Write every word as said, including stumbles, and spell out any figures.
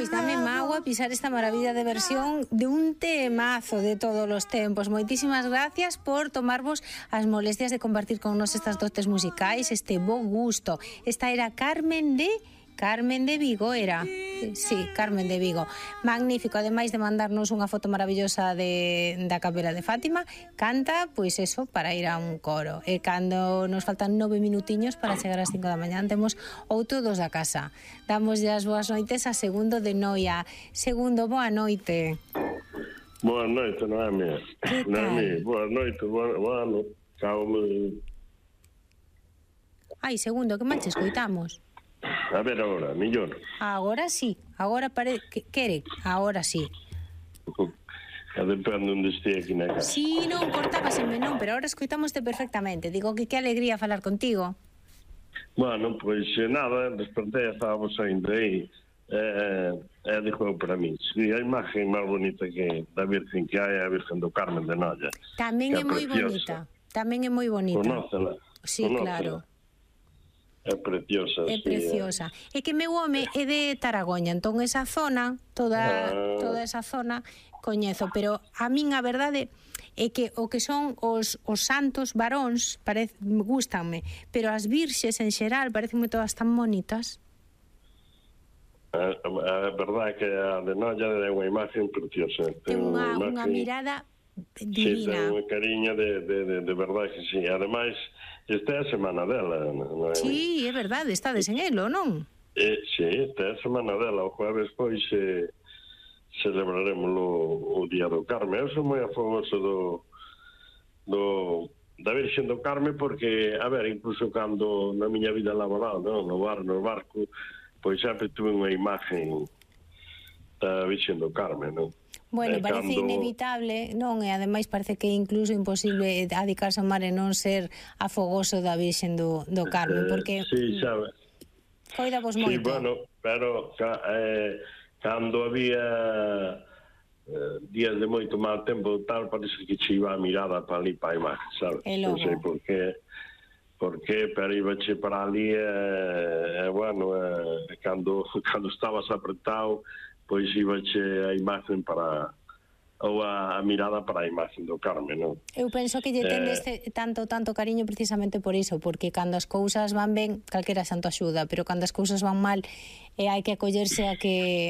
Pois dame mágoa pisar esta maravilla de versión de un temazo de todos os tempos. Moitísimas gracias por tomarvos as molestias de compartir con nos estas dotes musicais, este bo gusto. Esta era Carmen de... Carmen de Vigo era, sí, Carmen de Vigo, magnífico, ademais de mandarnos unha foto maravillosa de, da Capela de Fátima, canta, pois eso, para ir a un coro, e cando nos faltan nove minutiños para chegar ás cinco da mañá, temos outro dos da casa. Damos as boas noites a Segundo de Noia. Segundo, boa noite. Boa noite, non é mía. Non é mía, boa noite, boa, boa noite. Ai, Segundo, que mal che escoitamos? A ver agora, millón. Agora sí, agora pare... que quere, agora sí. A depende onde estea aquí na casa. Sí, non, cortábaseme, non, pero agora escoitamoste perfectamente. Digo que que alegría falar contigo. Bueno, pois nada, despertei, estábamos ainda aí. Eh, eh, dixo para mí, sí, a imagen máis bonita que da Virgen que hai é a Virgen do Carmen de Noia. Tamén é, é moi bonita, tamén é moi bonita. Conócela. Sí, Conócela. Claro. É preciosa. É sí, preciosa. É. É que meu home é de Taragoña, entón esa zona, toda ah. toda esa zona coñezo, pero a min a verdade é que o que son os, os santos varóns parece, gustanme, pero as virxes en xeral parecenme todas tan bonitas. A, a verdade é que a de Noia é unha imagen preciosa. Ten unha, imagen, unha mirada divina. Sí, ten unha cariña de, de, de, de verdade que sí. Ademais, esta é a semana dela. Non é? Sí, é verdade, estades en elo, non? Eh, sí, esta é a semana dela. O jueves, pois, eh, celebraremos o, o Día do Carme. Eu sou moi afogoso do, do, da Virxen do Carme porque, a ver, incluso cando na miña vida laboral, non? No bar, no barco, pois sempre tuve unha imagen da Virxen do Carme, non? Bueno, eh, parece cando... inevitable, non? E ademais parece que é incluso imposible adicarse ao mar e non ser afogoso da Virxen do, do Carmen, porque... Eh, sí, sabe. Coida vos sí, moito. Sí, bueno, pero eh, cando había eh, días de moito mal tempo tal, parece que che iba a mirada para ali, para a imagen, sabes? Non sei por qué, porque, pero iba che para ali, e, eh, eh, bueno, eh, cando, cando estabas apretado, pois ibache a imagen para ou a, a mirada para a imagen do Carme, non? Eu penso que lle tendes eh, tanto tanto cariño precisamente por iso, porque cando as cousas van ben, calquera santo axuda, pero cando as cousas van mal, eh, hai que acollerse a que